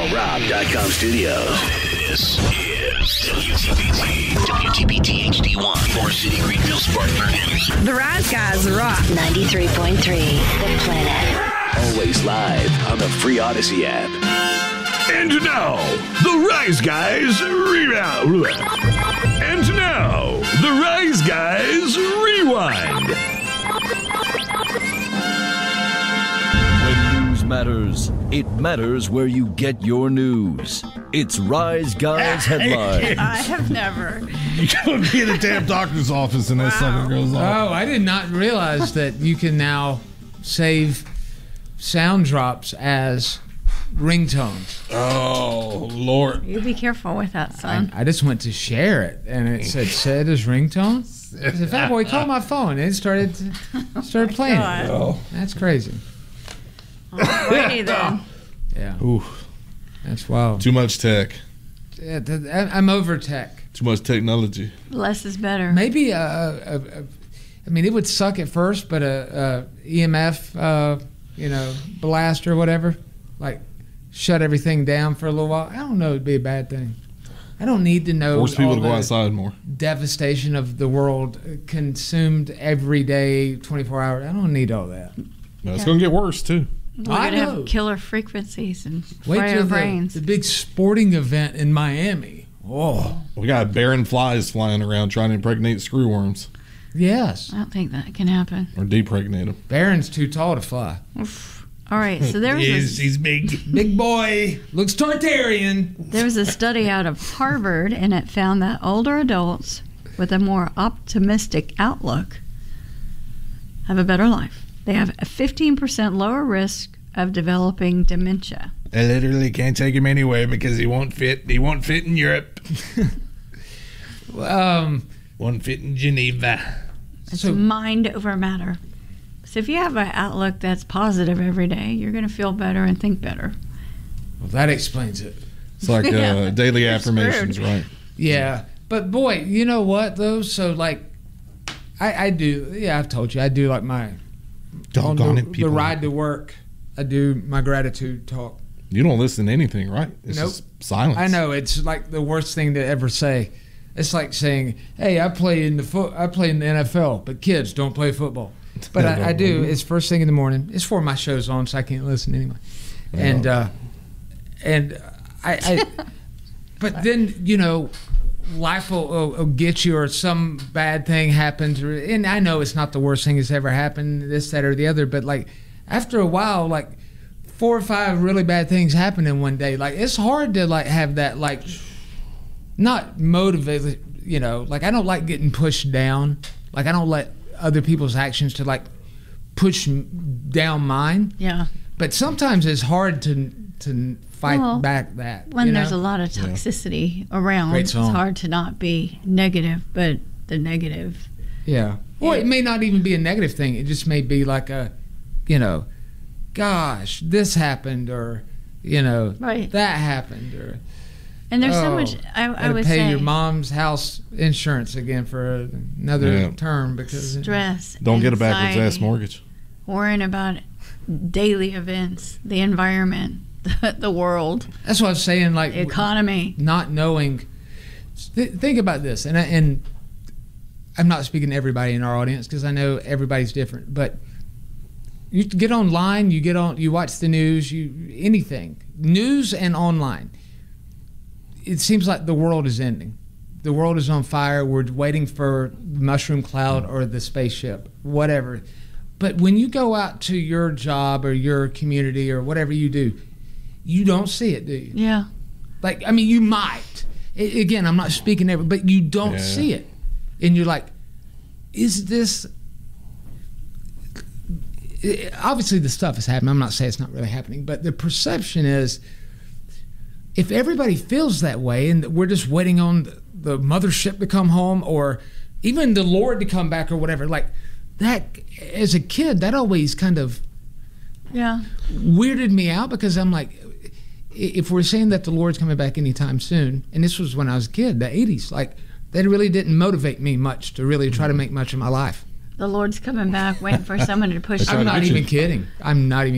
NFLRob.com studios. This is WTBT HD1, Forest City, Greenville, Spartanburg. The Rise Guys rock. 93.3 The Planet. Always live on the free Odyssey app. And now, the Rise Guys Rewind. And now, the Rise Guys Rewind. When news matters, it matters where you get your news. It's Rise Guys Headlines. I have never. You go be in the damn doctor's office and that sucker goes off. Oh, I did not realize that you can now save sound drops as ringtones. Oh, Lord. You be careful with that, son. I just went to share it, and it said set as ringtone. I said, Fat Boy, call my phone. And it started playing. God. Oh. That's crazy. Alrighty then. Yeah, Oof. that's wild. Too much tech. Yeah, I'm over tech. Too much technology. Less is better. Maybe I mean, it would suck at first, but a EMF, blast or whatever, like shut everything down for a little while. I don't know. It'd be a bad thing. I don't need to know. Force people all to go the outside more. devastation of the world consumed every day, 24 hours. I don't need all that. No, it's going to get worse, too. We're I going to know. have killer frequencies and Wait fry till our brains. the big sporting event in Miami. Oh, We got barren flies flying around trying to impregnate screwworms yes. I don't think that can happen. or depregnate them. Barron's too tall to fly. All right, so there was He's big. Big boy. Looks Tartarian. There was a study out of Harvard, and it found that older adults with a more optimistic outlook have a better life. They have a 15% lower risk of developing dementia. I literally can't take him anywhere because he won't fit. He won't fit in Europe. Won't fit in Geneva. It's So- mind over matter. So if you have an outlook that's positive every day, you're going to feel better and think better. Well, that explains it. It's like Yeah. daily You're affirmations, screwed. right? Yeah, but boy, you know what though? So like, I do. Yeah, I've told you I do like my on Doggone the, it, people. the ride to work. I do my gratitude talk. You don't listen to anything, right? It's Nope. just silence. I know it's like the worst thing to ever say. It's like saying, "Hey, I play in the NFL, but kids don't play football." But I do. It's first thing in the morning. It's for my show's on, so I can't listen anyway. And I but then life will get you, or some bad thing happens, and I know it's not the worst thing that's ever happened, this, that, or the other. But like after a while, like 4 or 5 really bad things happen in one day. Like it's hard to like have that like not motivated. Like I don't like getting pushed down. Like I don't let other people's actions to like push down mine. Yeah. But sometimes it's hard to fight back that. When there's a lot of toxicity around, Great it's song. hard to not be negative, but the negative. Yeah. Or it may not even be a negative thing. It just may be like a, gosh, this happened, or, Right. that happened, or And there's so much, I gotta would pay say, your mom's house insurance again for another term because stress, Don't get a backwards anxiety, ass mortgage. worrying about daily events, the environment, the world, that's what I was saying. Like the economy. not knowing. Think about this, and I'm not speaking to everybody in our audience because I know everybody's different. But you get online, you watch the news, anything, news and online. It seems like the world is ending. The world is on fire. We're waiting for the mushroom cloud or the spaceship, whatever. But when you go out to your job or your community or whatever you do, you don't see it, do you? Yeah. Like, I mean, you might. Again, I'm not speaking ever, but you don't see it. And you're like, is this... Obviously, the stuff is happening. I'm not saying it's not really happening, but the perception is, if everybody feels that way and we're just waiting on the mothership to come home or even the Lord to come back or whatever, like that, as a kid, that always kind of weirded me out because I'm like, if we're saying that the Lord's coming back anytime soon, and this was when I was a kid, the 80s, like that really didn't motivate me much to really try to make much of my life. The Lord's coming back, waiting for someone to push. I'm not even kidding. I'm not even